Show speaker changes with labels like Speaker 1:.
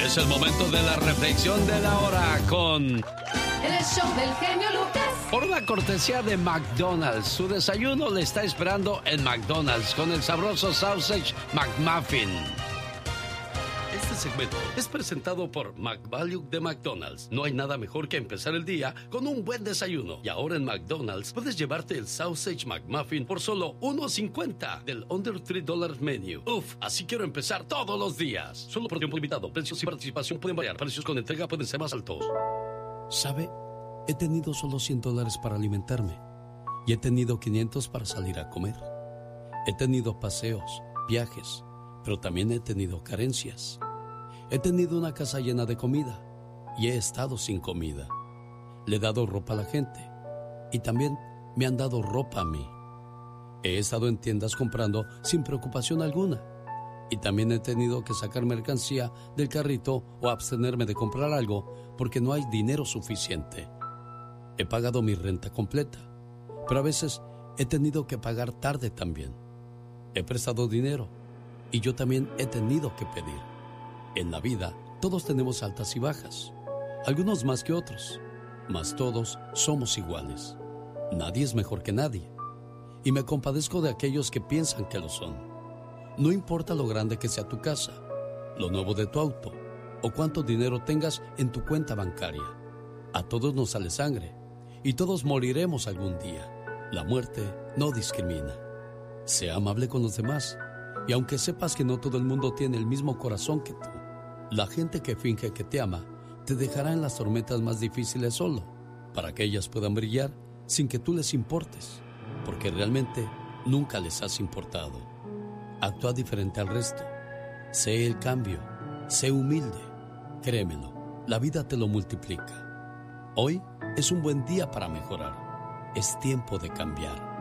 Speaker 1: Es el momento de la reflexión de la hora con...
Speaker 2: El show del genio Lucas.
Speaker 1: Por una cortesía de McDonald's, su desayuno le está esperando en McDonald's con el sabroso Sausage McMuffin. Este segmento es presentado por McValue de McDonald's. No hay nada mejor que empezar el día con un buen desayuno. Y ahora en McDonald's puedes llevarte el Sausage McMuffin por solo $1.50 del Under $3 Menu. Uf, así quiero empezar todos los días. Solo por tiempo limitado. Precios y participación pueden variar. Precios con entrega pueden ser más altos. ¿Sabe? He tenido solo $100 para alimentarme. Y he tenido 500 para salir a comer. He tenido paseos, viajes, pero también he tenido carencias. He tenido una casa llena de comida y he estado sin comida. Le he dado ropa a la gente y también me han dado ropa a mí. He estado en tiendas comprando sin preocupación alguna y también he tenido que sacar mercancía del carrito o abstenerme de comprar algo porque no hay dinero suficiente. He pagado mi renta completa, pero a veces he tenido que pagar tarde también. He prestado dinero y yo también he tenido que pedir. En la vida, todos tenemos altas y bajas, algunos más que otros, mas todos somos iguales. Nadie es mejor que nadie, y me compadezco de aquellos que piensan que lo son. No importa lo grande que sea tu casa, lo nuevo de tu auto, o cuánto dinero tengas en tu cuenta bancaria. A todos nos sale sangre, y todos moriremos algún día. La muerte no discrimina. Sea amable con los demás, y aunque sepas que no todo el mundo tiene el mismo corazón que tú, la gente que finge que te ama te dejará en las tormentas más difíciles solo, para que ellas puedan brillar sin que tú les importes, porque realmente nunca les has importado. Actúa diferente al resto. Sé el cambio. Sé humilde. Créemelo, la vida te lo multiplica. Hoy es un buen día para mejorar. Es tiempo de cambiar.